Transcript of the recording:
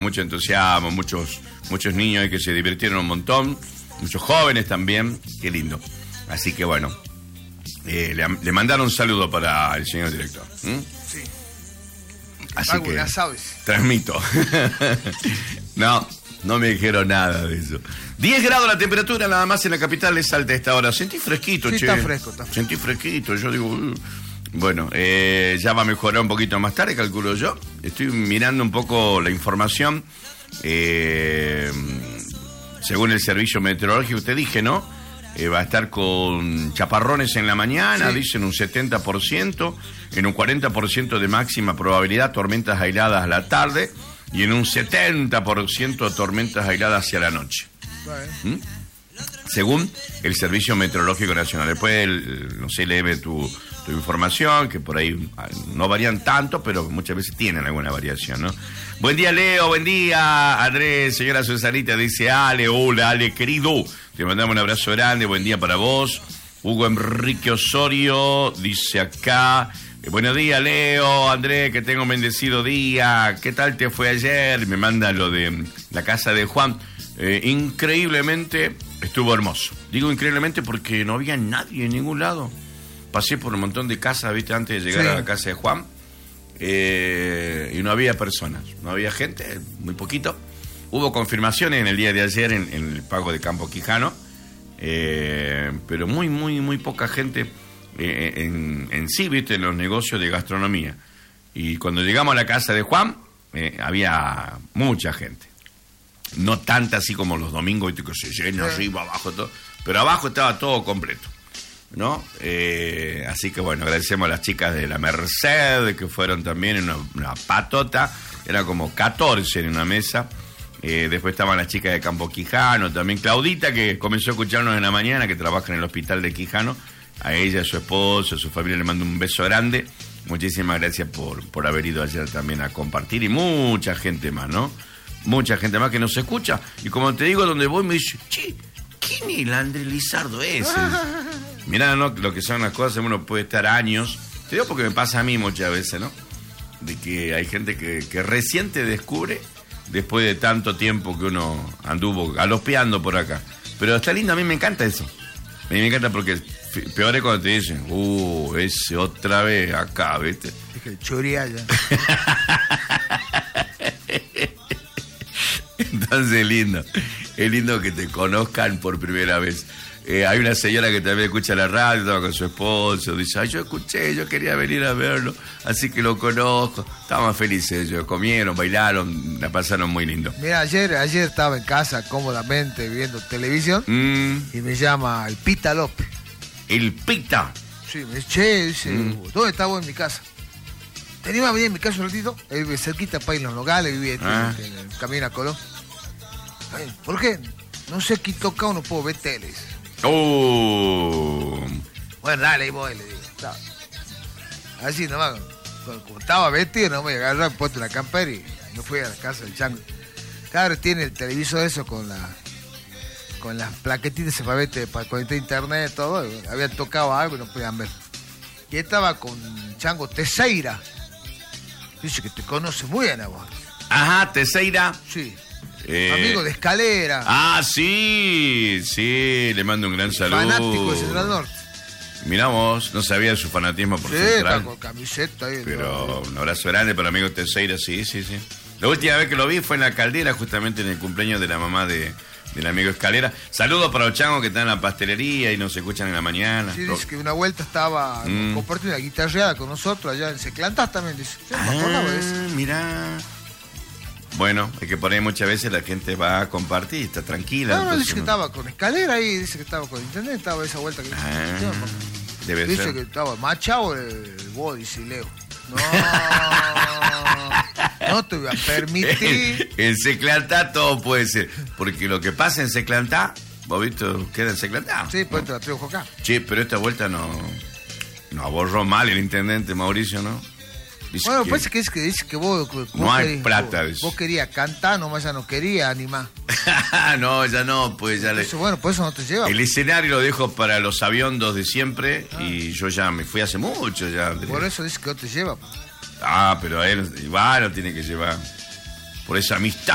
mucho entusiasmo, muchos niños ahí que se divirtieron un montón, muchos jóvenes también, qué lindo. Así que bueno, le mandaron un saludo para el señor director. Sí. Así que sabes. Transmito. No me dijeron nada de eso. 10 grados la temperatura nada más en la capital, es alta a esta hora. Sentí fresquito, sí, che. Está fresco. Sentí fresquito, yo digo... Bueno, ya va a mejorar un poquito más tarde, calculo yo. Estoy mirando un poco la información. Según el servicio meteorológico, te dije, ¿no? Va a estar con chaparrones en la mañana, sí. Dicen un 70%, en un 40% de máxima probabilidad, tormentas aisladas a la tarde, y en un 70% tormentas aisladas hacia la noche. ¿Mm? Según el Servicio Meteorológico Nacional. Después, no sé, léeme tu información, que por ahí no varían tanto, pero muchas veces tienen alguna variación, ¿no? Buen día, Leo, buen día, Andrés, señora Susanita, dice Ale, hola, Ale, querido, te mandamos un abrazo grande, buen día para vos. Hugo Enrique Osorio dice acá, buenos días, Leo, Andrés, que tenga un bendecido día, ¿qué tal te fue ayer? Me manda lo de la casa de Juan. Increíblemente estuvo hermoso. Digo increíblemente porque no había nadie en ningún lado. Pasé por un montón de casas, viste, antes de llegar a la casa de Juan, y no había personas, no había gente, muy poquito. Hubo confirmaciones en el día de ayer en el pago de Campo Quijano, pero muy poca gente en sí, viste, en los negocios de gastronomía. Y cuando llegamos a la casa de Juan, había mucha gente. No tanta así como los domingos, viste, que se llena arriba, abajo, todo. Pero abajo estaba todo completo, ¿no? Así que bueno, agradecemos a las chicas de la Merced, que fueron también en una patota. Era como 14 en una mesa. Después estaban las chicas de Campo Quijano, también Claudita, que comenzó a escucharnos en la mañana, que trabaja en el hospital de Quijano. A ella, a su esposo, a su familia le mando un beso grande. Muchísimas gracias por haber ido ayer también a compartir. Y mucha gente más, ¿no? Mucha gente más que nos escucha. Y como te digo, donde voy me dice, che, ¿quién es el Andrés Lizardo ese? Mirá, ¿no? Lo que son las cosas, uno puede estar años. Te digo porque me pasa a mí muchas veces, ¿no? De que hay gente que recién te descubre después de tanto tiempo que uno anduvo galopeando por acá. Pero está lindo, a mí me encanta eso. A mí me encanta porque peor es cuando te dicen, ese otra vez acá, ¿viste? Es que el chorialla. Entonces es lindo que te conozcan por primera vez. Hay una señora que también escucha la radio, estaba con su esposo, dice, yo escuché, yo quería venir a verlo, así que lo conozco. Estaban felices ellos, comieron, bailaron, la pasaron muy lindo. Mira, ayer estaba en casa cómodamente viendo televisión y me llama el Pita López. ¿El Pita? Sí, me dice, ¿dónde está vos en mi casa? ¿Tenía a venir en mi casa un ratito? Él vive cerquita para ir en los nogales, vive en el camino a Colón. Ay, ¿por qué? No sé qué toca, no puedo ver teles. Bueno, dale, ahí voy, le digo. Así nomás, como estaba vestido, no me agarró, me puesto la campera y me fui a la casa del chango. Claro, tiene el televisor eso con las plaquetitas para conectar internet, todo. Habían tocado algo y no podían ver. Y estaba con Chango Teixeira. Dice que te conoce muy bien a vos. Ajá, Teixeira. Sí. Amigo de Escalera. Ah, sí, le mando un gran saludo. Fanático de Central Norte. Mirá vos, no sabía de su fanatismo por Central. Sí, está con camiseta ahí. Pero un abrazo grande para amigo Teixeira, sí. La última vez que lo vi fue en la Caldera, justamente en el cumpleaños de la mamá del amigo Escalera. Saludos para los changos que están en la pastelería y nos escuchan en la mañana. Sí, dice que una vuelta estaba compartiendo una guitarreada con nosotros allá en Seclantás también, dice. Yo me acordaba de eso. Mirá. Bueno, es que por ahí muchas veces la gente va a compartir y está tranquila. No, dice que estaba con Escalera ahí, dice que estaba con internet, estaba esa vuelta que debe dice ser. que estaba machado el body, si Leo. No te voy a permitir. En Seclantá todo puede ser. Porque lo que pasa en Seclantá, vos viste, queda en Seclantá. Sí, pues te la traigo acá. Sí, pero esta vuelta no borró mal el intendente Mauricio, ¿no? Dice bueno, parece que dice que vos no hay plata. Vos querías cantar, nomás ya no quería animar. No, ya no, pues ya eso, bueno, por eso no te lleva. El escenario lo dejo para los aviondos de siempre y yo ya me fui hace mucho ya, Andrés. Por eso dice que no te lleva. Pero a él igual lo tiene que llevar. Por esa amistad.